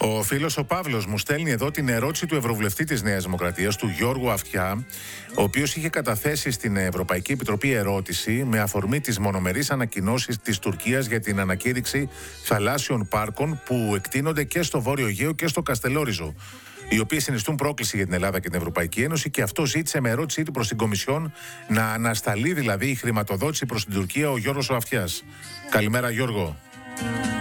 Ο φίλος ο Παύλος μου στέλνει εδώ την ερώτηση του Ευρωβουλευτή της Νέας Δημοκρατίας, του Γιώργου Αυτιά, ο οποίος είχε καταθέσει στην Ευρωπαϊκή Επιτροπή ερώτηση με αφορμή τις μονομερείς ανακοινώσεις της Τουρκίας για την ανακήρυξη θαλάσσιων πάρκων που εκτείνονται και στο Βόρειο Αιγαίο και στο Καστελόριζο, οι οποίες συνιστούν πρόκληση για την Ελλάδα και την Ευρωπαϊκή Ένωση, και αυτό ζήτησε με ερώτησή του προς την Κομισιόν να ανασταλεί δηλαδή η χρηματοδότηση προς την Τουρκία ο Γιώργος ο Αυτιάς. Καλημέρα, Γιώργο.